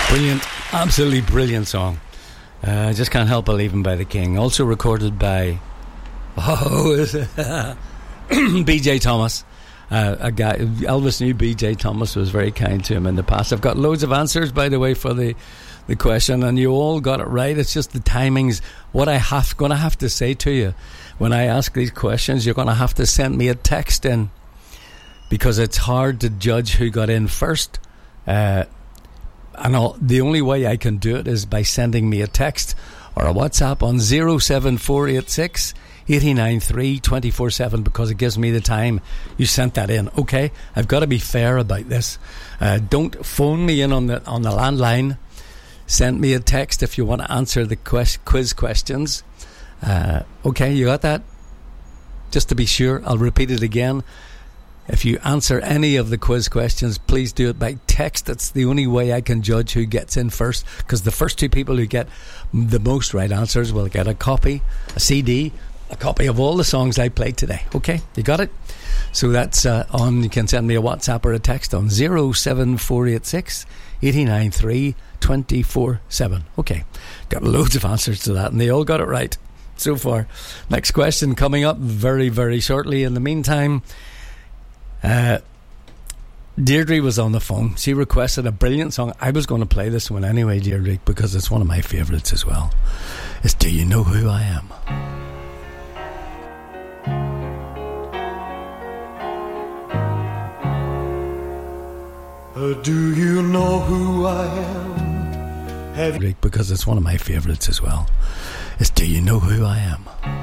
Brilliant, absolutely brilliant song. I just can't help believing by the King. Also recorded by B.J. Thomas. A guy, Elvis knew B.J. Thomas was very kind to him in the past. I've got loads of answers, by the way, for the question, and you all got it right. It's just the timings. What going to have to say to you when I ask these questions, you're going to have to send me a text in, because it's hard to judge who got in first. The only way I can do it is by sending me a text or a WhatsApp on 07486 893 247, because it gives me the time you sent that in. Okay, I've got to be fair about this. Don't phone me in on the landline. Send me a text if you want to answer the quiz questions. Okay, you got that? Just to be sure, I'll repeat it again. If you answer any of the quiz questions, please do it by text. That's the only way I can judge who gets in first, because the first two people who get the most right answers will get a copy, a CD, a copy of all the songs I played today. Okay, you got it? So that's on. You can send me a WhatsApp or a text on 07486 893 247. Okay, got loads of answers to that, and they all got it right so far. Next question coming up very, very shortly. In the meantime, Deirdre was on the phone. She requested a brilliant song. I was going to play this one anyway, Deirdre, because it's one of my favourites as well. It's Do You Know Who I Am? Do you know who I am? Because it's one of my favourites as well. It's Do You Know Who I Am?